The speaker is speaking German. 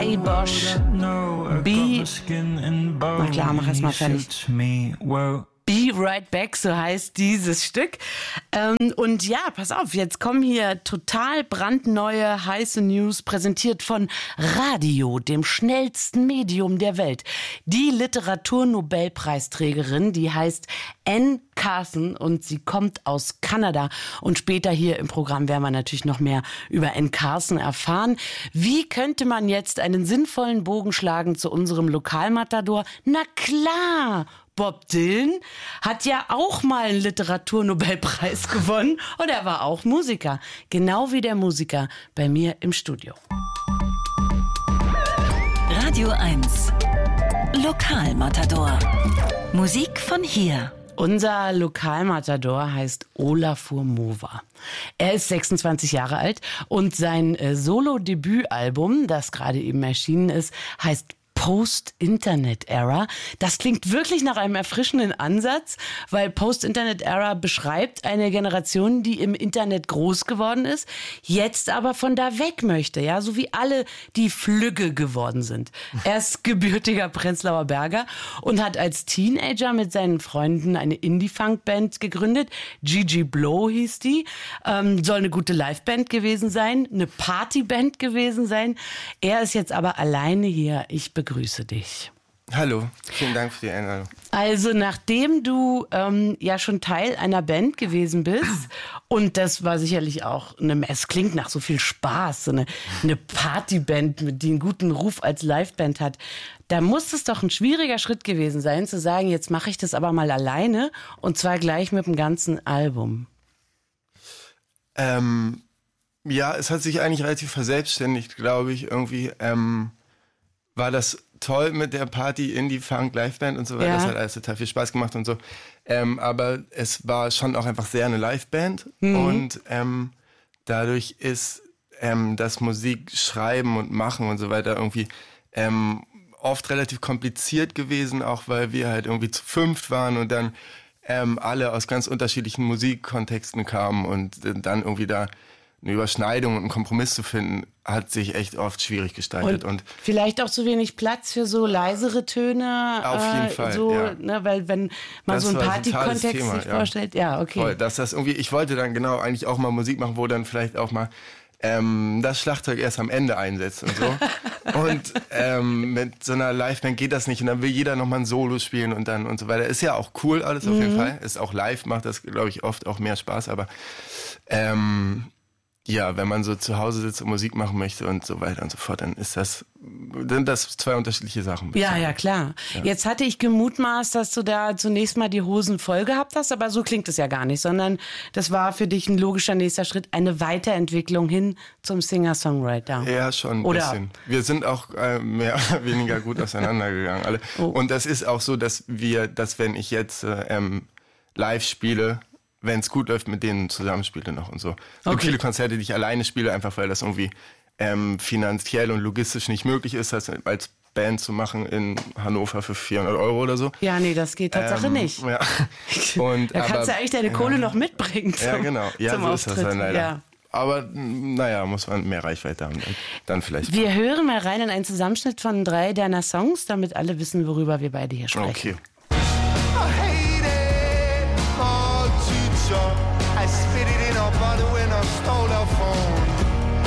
Ray Bosch. Na klar, mach erst mal fertig. Be Right Back, so heißt dieses Stück. Und ja, pass auf, jetzt kommen hier total brandneue, heiße News, präsentiert von Radio, dem schnellsten Medium der Welt. Die Literaturnobelpreisträgerin, die heißt Anne Carson und sie kommt aus Kanada. Und später hier im Programm werden wir natürlich noch mehr über Anne Carson erfahren. Wie könnte man jetzt einen sinnvollen Bogen schlagen zu unserem Lokalmatador? Na klar! Bob Dylan hat ja auch mal einen Literaturnobelpreis gewonnen und er war auch Musiker. Genau wie der Musiker bei mir im Studio. Radio 1 Lokalmatador. Musik von hier. Unser Lokalmatador heißt Olafur Mova. Er ist 26 Jahre alt und sein Solo-Debütalbum, das gerade eben erschienen ist, heißt Post-Internet-Era. Das klingt wirklich nach einem erfrischenden Ansatz, weil Post-Internet-Era beschreibt eine Generation, die im Internet groß geworden ist, jetzt aber von da weg möchte, ja, so wie alle, die flügge geworden sind. Er ist gebürtiger Prenzlauer Berger und hat als Teenager mit seinen Freunden eine Indie-Funk-Band gegründet. Gigi Blow hieß die. Soll eine gute Liveband gewesen sein, eine Partyband gewesen sein. Er ist jetzt aber alleine hier. Ich begrüße dich. Hallo, vielen Dank für die Einladung. Also nachdem du ja schon Teil einer Band gewesen bist und das war sicherlich auch es klingt nach so viel Spaß, so eine Partyband, die einen guten Ruf als Liveband hat, da muss es doch ein schwieriger Schritt gewesen sein, zu sagen, jetzt mache ich das aber mal alleine und zwar gleich mit dem ganzen Album. Ja, es hat sich eigentlich relativ verselbstständigt, glaube ich. Irgendwie war das toll mit der Party, Indie, Funk, Liveband und so weiter. Ja. Das hat alles total viel Spaß gemacht und so. Aber es war schon auch einfach sehr eine Liveband. Und dadurch ist das Musikschreiben und Machen und so weiter irgendwie oft relativ kompliziert gewesen, auch weil wir halt irgendwie zu fünft waren und dann alle aus ganz unterschiedlichen Musikkontexten kamen und dann irgendwie da eine Überschneidung und einen Kompromiss zu finden, hat sich echt oft schwierig gestaltet. Und vielleicht auch zu wenig Platz für so leisere Töne. Auf jeden Fall, so, ja. Ne, weil wenn man das so einen Party-Kontext sich vorstellt, ja, okay. Voll, dass das irgendwie, ich wollte dann genau eigentlich auch mal Musik machen, wo dann vielleicht auch mal das Schlagzeug erst am Ende einsetzt und so. Und mit so einer Liveband geht das nicht und dann will jeder nochmal ein Solo spielen und dann und so weiter. Ist ja auch cool alles auf jeden Fall. Ist auch live, macht das, glaube ich, oft auch mehr Spaß, aber ja, wenn man so zu Hause sitzt und Musik machen möchte und so weiter und so fort, dann sind das zwei unterschiedliche Sachen. Ja, klar. Ja. Jetzt hatte ich gemutmaßt, dass du da zunächst mal die Hosen voll gehabt hast, aber so klingt es ja gar nicht, sondern das war für dich ein logischer nächster Schritt, eine Weiterentwicklung hin zum Singer-Songwriter. Ja, schon ein bisschen. Wir sind auch mehr oder weniger gut auseinandergegangen, alle. Oh. Und das ist auch so, dass wenn ich jetzt live spiele, wenn es gut läuft, mit denen zusammenspiele noch und so. Es gibt viele Konzerte, die ich alleine spiele, einfach weil das irgendwie finanziell und logistisch nicht möglich ist, das als Band zu machen in Hannover für 400 € oder so. Ja, nee, das geht Tatsache nicht. Ja. Da kannst du eigentlich deine Kohle noch mitbringen ja, genau. Ja, zum so Auftritt. Ist das dann leider. Ja. Aber naja, muss man mehr Reichweite haben, dann vielleicht. Wir hören mal rein in einen Zusammenschnitt von 3 deiner Songs, damit alle wissen, worüber wir beide hier sprechen. Okay.